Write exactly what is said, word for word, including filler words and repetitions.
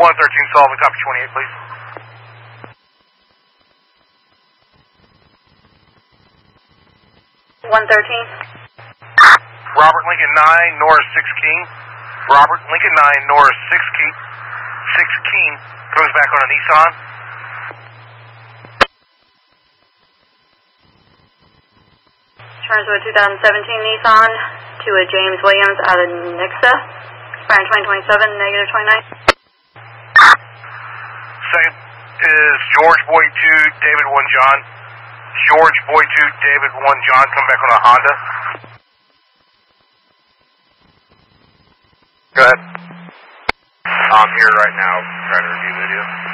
one thirteen Sullivan, copy twenty-eight, please. one thirteen. Robert Lincoln nine, Norris six King. Robert Lincoln nine, Norris six King. six King goes back on a Nissan. Turns to a two thousand seventeen Nissan to a James Williams out of Nixa. Expiring twenty twenty-seven, negative twenty-nine. Second is George Boy two, David one John. George Boy two, David one John, come back on a Honda. Go ahead. I'm here right now trying to review video.